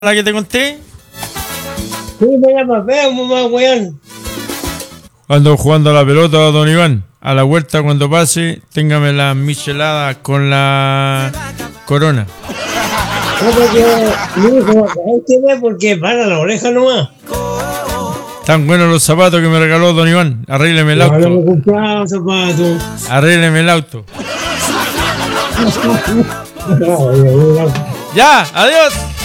¿La que te conté? Sí, vaya papel, mamá, weón. Ando jugando a la pelota, don Iván. A la vuelta, cuando pase, téngame las micheladas con la corona. Mi hijo, porque para la oreja nomás. Tan buenos los zapatos que me regaló don Iván. Arrégleme el No me auto. compraba zapatos. Arrégleme el auto. Ya, adiós.